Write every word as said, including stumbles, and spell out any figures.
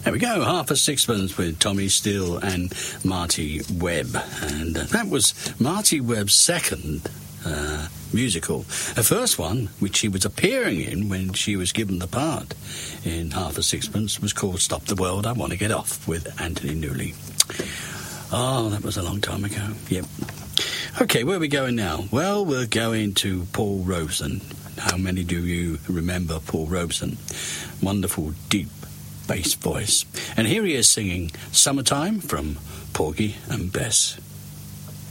There we go, Half a Sixpence with Tommy Steele and Marty Webb. And uh, that was Marty Webb's second uh, musical. The first one, which she was appearing in when she was given the part in Half a Sixpence, was called Stop the World, I Want to Get Off, with Anthony Newley. Oh, that was a long time ago. Yep. Okay, where are we going now? Well, we're going to Paul Robeson. How many do you remember Paul Robeson? Wonderful, deep bass voice. And here he is singing Summertime from Porgy and Bess.